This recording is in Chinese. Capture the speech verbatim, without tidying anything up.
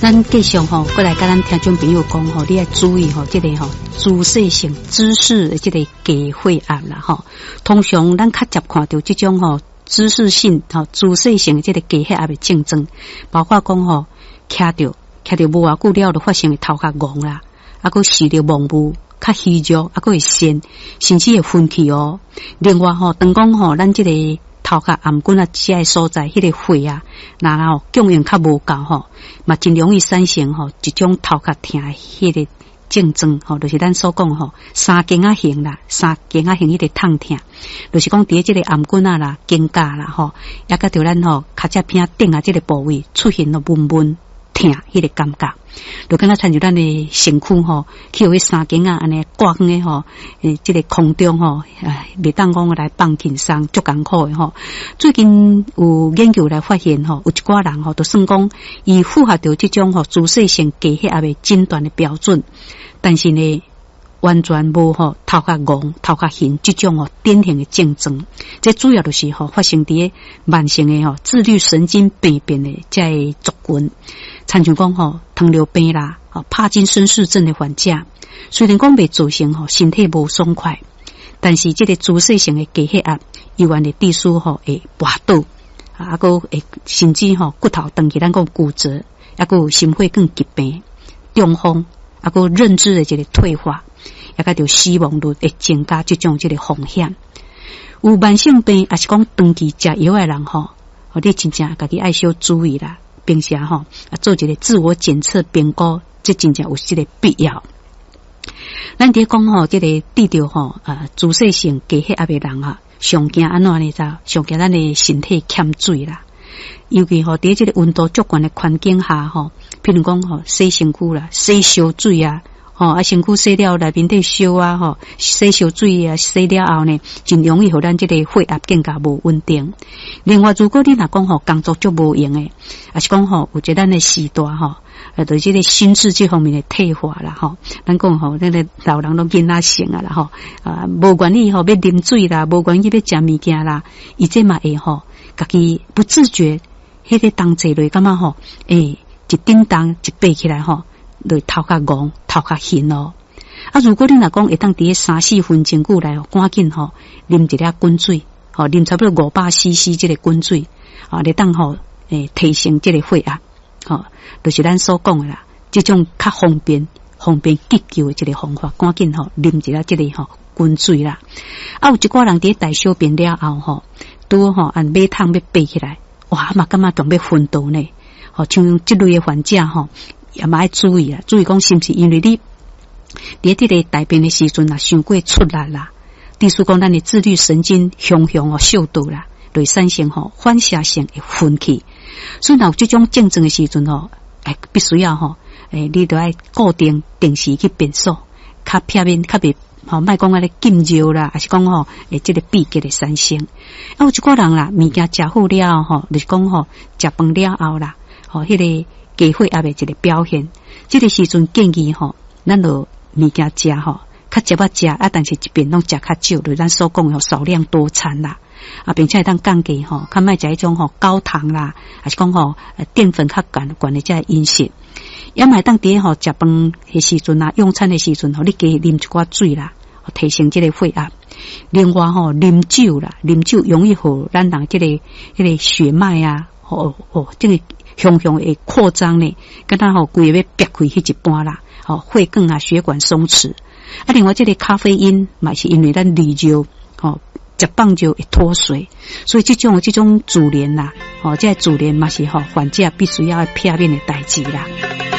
咱继续吼，过来跟咱听众朋友讲吼，你要注意吼，这个吼姿势性姿势的这个低血压啦吼。通常咱较常看到这种吼姿势性吼姿势性的这个低血压的症状，包括讲吼徛着徛着无偌久了就发生头壳晕啦，啊个视着模糊、较虚弱，啊个会眩，甚至会昏去哦。另外吼，当讲吼咱这个头壳颔棍啊，这个所在，迄、那个血啊，然后供应较无够吼，嘛真容易产生吼一种头壳痛迄个症状吼，就是咱所讲吼三根啊形啦，三根啊形迄个痛痛，就是讲伫即个颔棍啊啦、肩胛啦吼，也甲着咱吼脚趾片顶啊即个部位出现了闷闷痛迄个感觉。就敢若参照咱的身躯吼，去互迄三根啊安尼挂远诶吼，诶，即个空中吼，唉，袂当讲来放轻松，足艰苦诶吼。最近有研究来发现吼，有一寡人吼，就算讲伊符合着即种吼姿势性低血压诶诊断的标准，但是呢，完全无吼头壳晕、头壳晕即种吼典型的症状。这主要就是吼发生伫慢性诶吼自律神经病变诶这个族群。参像讲吼糖尿病啦、哦帕金森氏症的患者，虽然讲未造成吼身体无爽快，但是这个姿势性的低血压，伊原的致使吼会滑倒，啊个会甚至吼骨头长期咱讲骨折，啊个心血管疾病、中风，啊个认知的这个退化，也甲着死亡率会增加这种这个风险。有慢性病也是讲长期食药的人吼，哦你真正家己爱小注意啦。并且吼啊做一个自我检测评估，这真正有这个必要。咱伫讲吼，这个得着吼啊姿势性低血压的人啊，上惊安怎呢？咋上惊咱的身体欠水啦。尤其吼伫这个温度足悬的环境下吼，譬如讲吼洗身躯啦、洗烧水啊。吼啊，身躯洗了内面底烧啊，吼洗烧水啊，洗了后呢，真容易互咱这个血压更加无稳定。另外，如果你若讲吼工作足无用诶，也是讲吼有一咱的时代吼，呃，对这个心智这方面的退化啦，吼，咱讲吼那个老人都囡仔性啊啦，吼啊，无愿意吼要啉水啦，无愿意要食物件啦，伊这嘛会吼，家己不自觉，迄个当坐落感觉吼，诶，一叮当一爬起来吼。就头壳晕、头壳晕哦。啊，如果你若讲会当伫三四分钟久来，赶紧吼啉一粒滚水，吼啉差不多五百 C C 这个滚水，啊，来当吼诶提升这个血压，吼，就是咱所讲的啦，这种较方便、方便急救的这个方法，赶紧吼啉一粒这个吼滚水啦。啊，有一寡人伫大小便了后吼，拄吼按马桶要爬起来，哇嘛感觉仲要昏倒呢，吼像这类的患者吼。也嘛要注意啦，注意讲是毋是因为你伫这个大便的时阵啊，伤过出力啦，致使讲咱的自律神经向向哦受到啦，对产生吼反射性的昏去。所以若有这种症状的时阵吼，哎，必须要吼，诶，你都要固定定时去便所，较片面较别吼，莫讲啊咧浸热啦，还是讲吼，诶，这个闭结的产生。啊，有一个人啦，物件食好了吼，就是讲吼，食饭了后啦，吼，迄个。低血压的一个表现，这个时阵建议吼，咱就物件食吼，较食要食啊，但是一边拢食较少，就咱所讲的少量多餐啦，啊，并且当降低吼，较莫食迄种吼高糖啦，还是讲吼淀粉较高高的这个饮食，也莫当伫吼食饭的时阵啊，用餐的时阵吼，你加啉一寡水啦，提升这个血压。另外吼，啉酒啦，啉酒容易互咱人这个迄、这个血脉啊，哦哦，这个。向向会扩张呢，跟他吼规个要憋开迄一半啦，吼血管啊血管松弛。啊，另外这个咖啡因嘛是因为咱离热，吼食饭就会脱水，所以这种这种自然啦，吼这自然嘛是吼患者必须要片面的代志啦。